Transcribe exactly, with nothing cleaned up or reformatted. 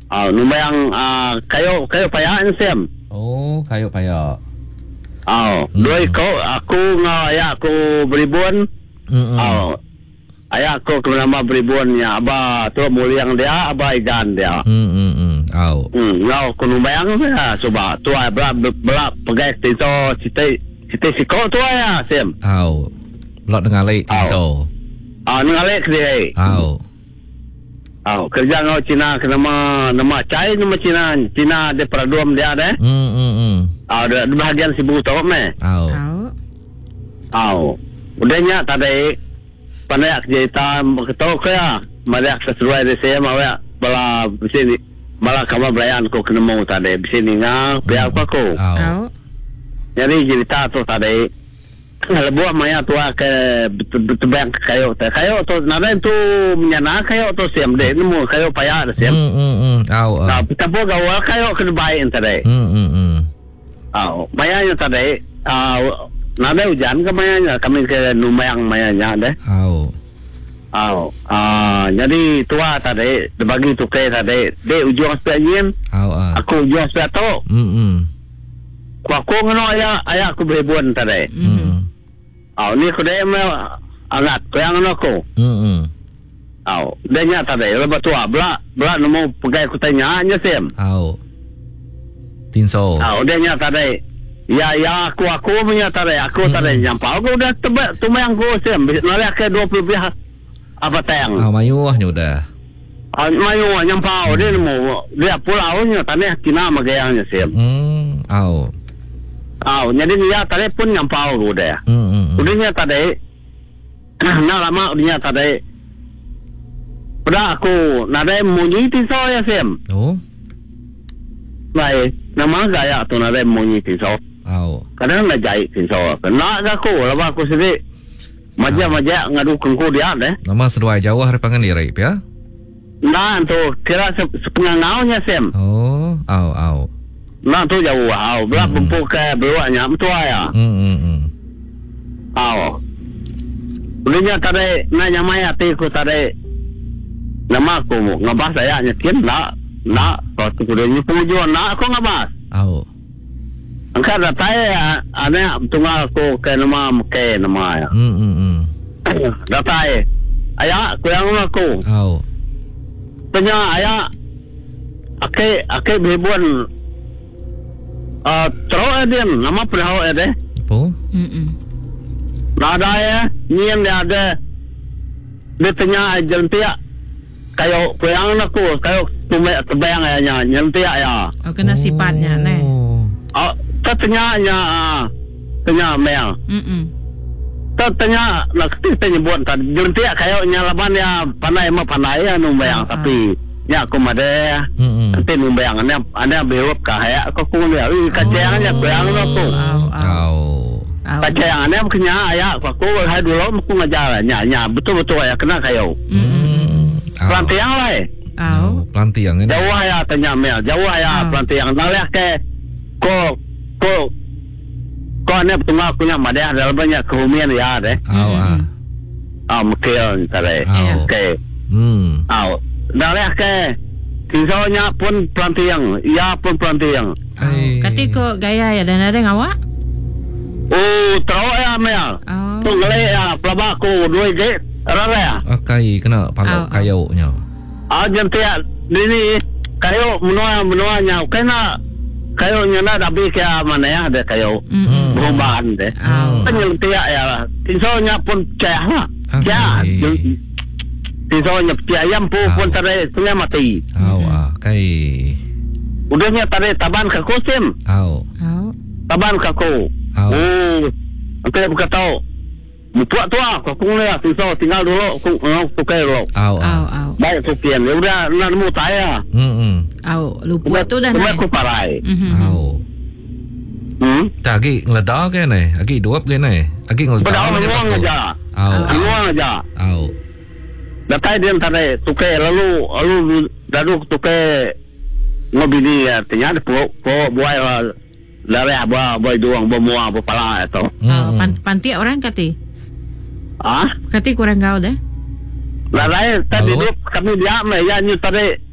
Ah, numbayang ah kayo kayo payaan Sam. Oh, kayo paya. Ah, Mm. dua ko aku nga ayah aku beribuan. Hmm. Ah, ayah aku ke nama beribuan ya aba tu muliang dia aba idan dia. Hmm hmm hmm. Au. Hmm, ngau ku numbayang ya coba tu ai bela bela pegai tinso cite cite siko tu ya Sam. Au. Lot dengan lek so. Ah, ni alek dia. Au. Ah, kerja ngau Cina ke nama nama cai nama Cina Cina de peraduam dia deh. Hmm hmm hmm. Ah, ada bahagian sibuk tau meh. Au. Au. Au. Udahnya tadi pandai kerja ketau kaya malah sesuai dengan saya bala sini malah kamu belayan ko kena mau tadi sini ngah pihak aku. Au. Au. Jadi cerita tu tadi lebuah maya tua ke betebang kayo teh kayo tu nada tu menyana kayo tu siam deh nemu kayo payah ada siam. Hmm hmm hmm. Au. Nah, kita pun gawal kayo kena baik tadi. Hmm hmm hmm. Au, mayanya tadi ah nada hujan ke mayanya kami ke numayang mayanya deh. Au. Au, ah jadi tua tadi bagi tu ke tadi de ujung sepain Au ah. aku ujung sepato Hmm hmm. ku aku ngono aya aya aku beribuan tadi. Hmm. Au ni ku de me angat ku yang ngono aku. Hmm hmm. Au, de nya tadi lepas tua bela bela nemu pegai ku tanya nya sem. Au. Tinso. Au, de nya tadi ya ya aku aku punya tadi aku tadi nyampau aku udah tebak tumayang ku sem nalih ke dua puluh lebih apa tayang. Au mayuahnya udah. Ah, mayu nyampau dia nemu dia pulaunya tanah Cina magayangnya sem. Hmm. Au. Au, jadi dia tadi pun nyampau udah. Hmm hmm. Udahnya tadi, nah lama udahnya tadi. Udah aku nada munyi tiso ya sem. Oh. Baik, nama gaya tu nada munyi tiso. Au. Kadang nak jahit tiso. Kena aku, lepas aku sedih. Maja-maja ngadu kengku dia deh. Nama seruai jauh hari pangan diri ya? Nah tu kira setengah naunya sem. Oh. Au au. Nah tu jauh, au. Belah Hmm. bempuk ke beluaknya, betul ya. Hmm hmm hmm. Au. Udahnya tadi nanya maya tiku tadi. Nama aku ngabas saya nyekin nak nak waktu kudanya pengujuan nak aku ngabas. Au. Angkat datai ada tunggal aku ke nama ke nama ya. Hmm hmm hmm. Datai. Ayah aku yang aku. Au. Tanya ayah ake ake bebuan ah terus dia nama perhau ada. Apa? Mm-mm. Nada ya, nyian dia ada. Dia tanya jentia kayo kuyang aku kayo tumbek terbayang ya nyentia ya. Oh, kena sifatnya neh. Oh, tanya nya tanya mel. Mm-mm. Tanya nak tanya buat tadi jentia kayo nya laban ya pandai mah pandai ya numbayang Ah, tapi nya aku made Hmm hmm. nanti numbayang ane ane bewap kahaya aku ku dia ih kaceannya kuyang aku. Au, au. Au. Au. Kaceannya kenya aya aku hai dulu aku ngajar nya nya betul-betul ya kena kayo. Mm-mm. Au. Pelantiang lah eh. Au. Pelantiang ini. Jauh ya tanya mel, jauh ya Ah. pelantiang. Nalih ke ko ko ko ane tunggal punya madeh dalam banyak kehumian ya deh. Au ah. Ah mekil tadi. Au. Oke. Hmm. Au. Nalih ke Tisonya pun pelantiang, ia pun pelantiang. Au. Katiko gaya ya dan ada ngawak? Oh, teruk ya mel. Oh. Tu ngelih ya pelabaku dua je. Rara ya. Akai kena Au, palok au. kayunya. Ah jentia ini kayu menua menuanya kena kayu nyana tapi kayak mana ya ada kayu Mm-mm. perubahan deh. Au. Penyelentia ya, tisonya pun cah lah. Okay. Cah, tisonya cah ayam pun Au. pun tadi punya mati. Au ah. Kai. Udahnya tadi taban kaku sim, Au. Au. taban kaku. Au. Oh, nanti buka tahu. Mutua tua, aku ngeliat tiso tinggal dulu, aku aku kayak dulu. Au Au, ah. au. Baik sekian, ya udah nemu saya. Hmm hmm. Au, lupa tu dah Cuma naik. aku parai. Mhm. Au. Hmm. Tak lagi ngeledak ke ni? Lagi duap ke ni? Lagi ngeledak. Padahal menguang aja, Au. menguang aja. Au. Datai dia tadi tuke lalu lalu lalu tuke ngobini artinya ada po po buai lari apa buai doang bomua apa pala itu. Oh, pan, panti orang kati. Ah, Kati kurang kau deh. lari tadi Halo? dulu kami dia me ya nyu tadi